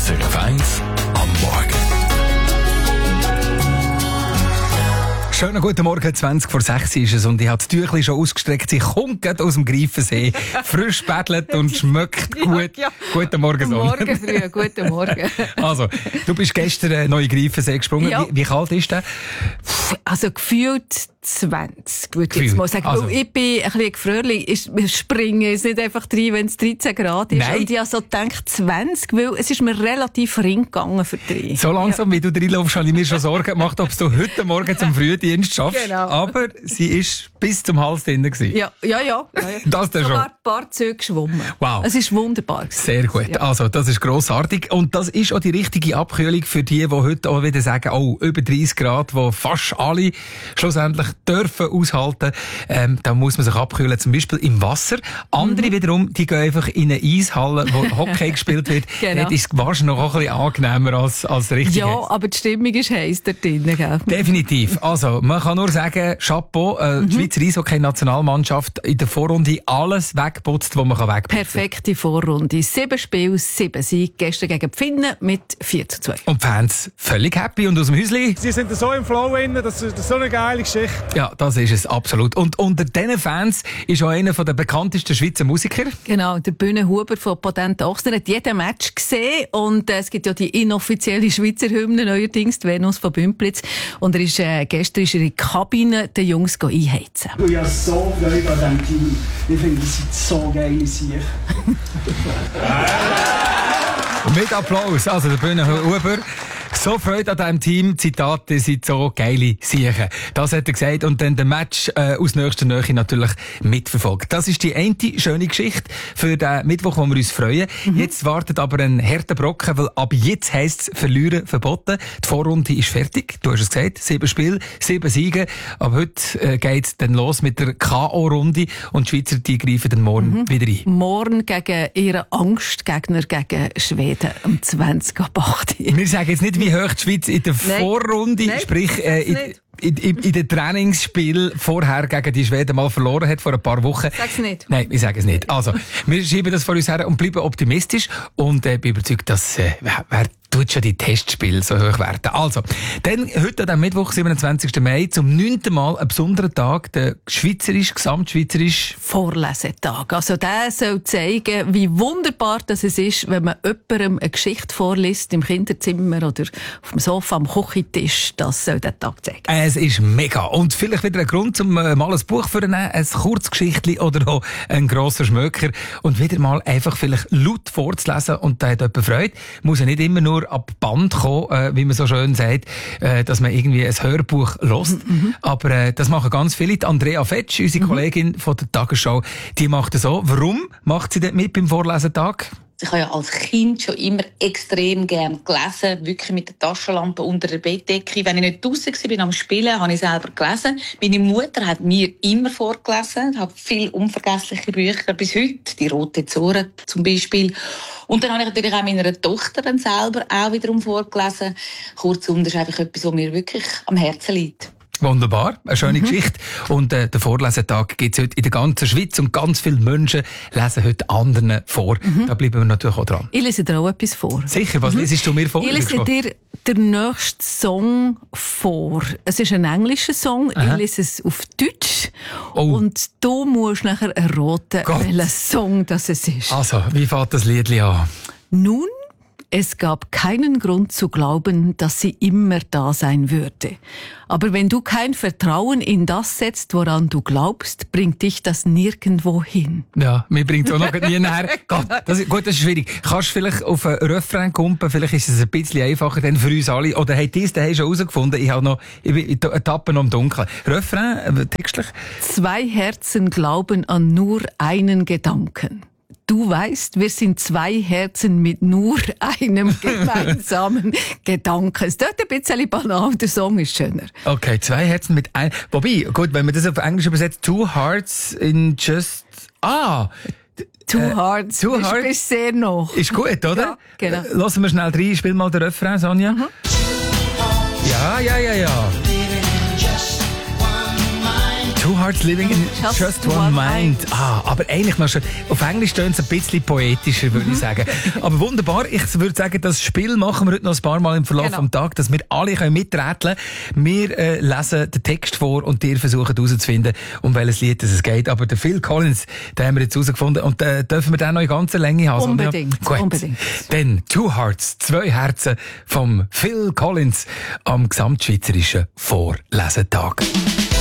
SRF 1 am Morgen. Schönen guten Morgen, 20 vor 6 ist es und ich habe das Tüchlein schon ausgestreckt. Sie kommt gerade aus dem Greifensee, frisch bettelt und schmeckt gut. Ja. Guten Morgen, Sonja. Morgen früh, guten Morgen. Also, du bist gestern neu in den Greifensee gesprungen. Ja. Wie kalt ist der? Also gefühlt 20, würde ich jetzt mal sagen. Also. Weil ich bin ein bisschen gefröhlich. Wir springen jetzt nicht einfach rein, wenn es 13 Grad ist. Nein. Und ich habe so gedacht 20, weil es ist mir relativ ring gegangen für 3. So langsam, wie du reinlaufst, habe ich mir schon Sorgen gemacht, ob du heute Morgen zum Frühdienst schaffst. Genau. Aber sie ist bis zum Hals drin gewesen. Ja. Das dann schon. Sogar ein paar Züge geschwommen. Wow. Es ist wunderbar gewesen. Sehr gut. Ja. Also, das ist grossartig. Und das ist auch die richtige Abkühlung für die heute auch wieder sagen, oh, über 30 Grad, wo fast alle schlussendlich dürfen aushalten. Da muss man sich abkühlen, zum Beispiel im Wasser. Andere wiederum, die gehen einfach in eine Eishalle, wo Hockey gespielt wird. Genau. Dort ist es wahrscheinlich noch ein bisschen angenehmer als richtig. Ja, aber die Stimmung ist heiß da drinnen, gell? Definitiv. Also, man kann nur sagen, Chapeau, die Schweizer Eishockey-Nationalmannschaft in der Vorrunde alles weggeputzt, was man wegputzen kann. Perfekte Vorrunde. 7 Spiele, 7 Siege. Gestern gegen die Finnen mit 4:2. Und die Fans völlig happy und aus dem Häuschen. Sie sind so im Flow drin, das ist so eine geile Geschichte. Ja, das ist es, absolut. Und unter diesen Fans ist auch einer der bekanntesten Schweizer Musiker. Genau, der Bühne Huber von Patent Ochsner hat jeden Match gesehen und es gibt ja die inoffizielle Schweizer Hymne neuerdings, die Venus von Bümplitz. Und er ist, gestern ist er in die Kabine den Jungs einheizen. Ich habe so Freude an diesem Team. Ich finde, das sind so geile Sicher. Mit Applaus, also der Bühne Huber. So Freude an diesem Team, Zitate sind so geile Siechen. Das hat er gesagt und dann den Match aus nächster Nähe natürlich mitverfolgt. Das ist die eine schöne Geschichte für den Mittwoch, wo wir uns freuen. Jetzt wartet aber ein harter Brocken, weil ab jetzt heisst es Verlieren verboten. Die Vorrunde ist fertig, du hast es gesagt, 7 Spiele, 7 Siege. Aber heute geht's dann los mit der K.O.-Runde und die Schweizer, die greifen dann morgen wieder ein. Morgen gegen ihren Angstgegner, gegen Schweden, am 20:08. Wir sagen jetzt nicht, wie hoch die Schweiz in der Vorrunde, Nein, sprich in den Trainingsspielen vorher gegen die Schweden mal verloren hat, vor ein paar Wochen. Sag's nicht. Nein, ich sage es nicht. Also, wir schieben das vor uns her und bleiben optimistisch und bin überzeugt, dass wer tut schon die Testspiele so hoch werden. Also, dann heute am Mittwoch, 27. Mai, zum 9. Mal ein besonderer Tag, der gesamtschweizerisch Vorlesetag. Also der soll zeigen, wie wunderbar das es ist, wenn man jemandem eine Geschichte vorliest, im Kinderzimmer oder auf dem Sofa, am Küchentisch. Das soll der Tag zeigen. Es ist mega. Und vielleicht wieder ein Grund, um mal ein Buch zu nehmen, ein Kurzgeschichtli oder auch ein grosser Schmöker und wieder mal einfach vielleicht laut vorzulesen und da hat jemand Freude. Muss ja nicht immer nur ab Band kommen, wie man so schön sagt, dass man irgendwie ein Hörbuch hört. Aber das machen ganz viele. Die Andrea Fetsch, unsere Kollegin von der Tagesschau, die macht das so. Warum macht sie das mit beim Vorlesetag? Ich habe ja als Kind schon immer extrem gern gelesen, wirklich mit der Taschenlampe unter der Bettdecke. Wenn ich nicht draussen war am Spielen, habe ich selber gelesen. Meine Mutter hat mir immer vorgelesen. Ich habe viele unvergessliche Bücher bis heute, die Rote Zora zum Beispiel. Und dann habe ich natürlich auch meiner Tochter dann selber auch wiederum vorgelesen. Kurzum, das ist einfach etwas, was mir wirklich am Herzen liegt. Wunderbar, eine schöne Geschichte. Und der Vorlesetag gibt es heute in der ganzen Schweiz und ganz viele Menschen lesen heute anderen vor. Da bleiben wir natürlich auch dran. Ich lese dir auch etwas vor. Sicher, was lesest du mir vor? Ich lese dir den nächsten Song vor. Es ist ein englischer Song, ich lese es auf Deutsch. Oh. Und du musst nachher erraten, welcher Song das es ist. Also, wie fängt das Liedli an? Nun, es gab keinen Grund zu glauben, dass sie immer da sein würde. Aber wenn du kein Vertrauen in das setzt, woran du glaubst, bringt dich das nirgendwo hin. Ja, mir bringt es auch noch nie nachher. Das ist schwierig. Kannst du vielleicht auf einen Refrain kumpen? Vielleicht ist es ein bisschen einfacher denn für uns alle. Oder habt ihr es daheim schon herausgefunden? Ich tappe noch im Dunkeln. Refrain, textlich? 2 Herzen glauben an nur einen Gedanken. Du weißt, wir sind 2 Herzen mit nur einem gemeinsamen Gedanken. Es tut ein bisschen banal, der Song ist schöner. Okay, 2 Herzen mit einem. Wobei, gut, wenn man das auf Englisch übersetzt, 2 hearts in just... Two Hearts. Two Du Hearts. bist sehr noch. Ist gut, oder? Ja, genau. Lassen wir schnell rein. Spiel mal den Refrain, Sonja. Ja. 2 Two Hearts Living in Just One Mind. Aber eigentlich noch schon. Auf Englisch tönt es ein bisschen poetischer, würde ich sagen. Aber wunderbar. Ich würde sagen, das Spiel machen wir heute noch ein paar Mal im Verlauf des Tages, dass wir alle miträtseln können. Wir lesen den Text vor und ihr versuchen herauszufinden, um welches Lied es geht. Aber der Phil Collins, den haben wir jetzt herausgefunden. Und dürfen wir den noch in ganzer Länge haben? Unbedingt. Gut. Unbedingt. Dann Two Hearts, 2 Herzen vom Phil Collins am gesamtschweizerischen Vorlesetag.